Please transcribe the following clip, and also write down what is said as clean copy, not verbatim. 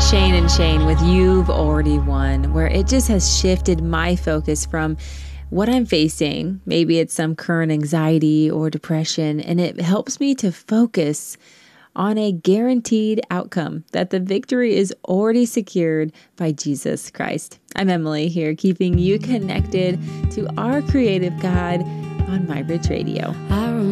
Shane and Shane with You've Already Won, where it just has shifted my focus from what I'm facing. Maybe it's some current anxiety or depression, and it helps me to focus on a guaranteed outcome that the victory is already secured by Jesus Christ. I'm Emily here, keeping you connected to our creative God on My Bridge Radio.